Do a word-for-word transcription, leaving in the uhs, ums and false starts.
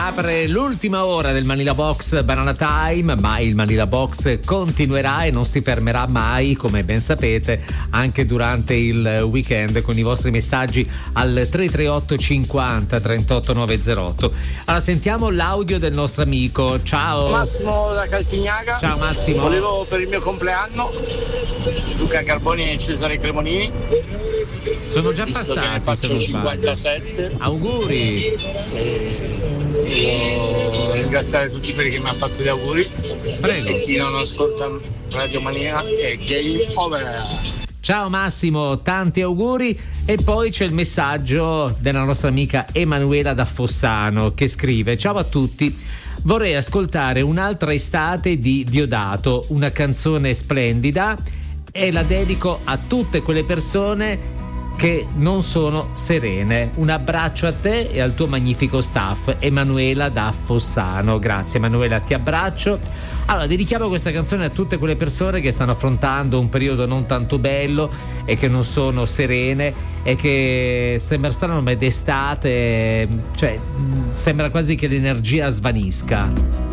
apre l'ultima ora del Manila Box Banana Time, ma il Manila Box continuerà e non si fermerà mai, come ben sapete, anche durante il weekend con i vostri messaggi al tre tre otto cinquanta trentotto novecentotto. Allora sentiamo l'audio del nostro amico. Ciao Massimo da Caltignaga. Ciao Massimo. Volevo per il mio compleanno Luca Carboni e Cesare Cremonini. Sono già Visto passati, che ne faccio cinquantasette. Auguri. E volevo ringraziare tutti quelli che mi hanno fatto gli auguri. Prego. E chi non ascolta Radio Mania è game over. Ciao Massimo, tanti auguri. E poi c'è il messaggio della nostra amica Emanuela da Fossano che scrive: ciao a tutti, vorrei ascoltare un'altra estate di Diodato, una canzone splendida, e la dedico a tutte quelle persone che non sono serene. Un abbraccio a te e al tuo magnifico staff. Emanuela da Fossano. Grazie Emanuela, ti abbraccio. Allora, dedichiamo questa canzone a tutte quelle persone che stanno affrontando un periodo non tanto bello e che non sono serene e che sembra strano, ma è d'estate, cioè sembra quasi che l'energia svanisca.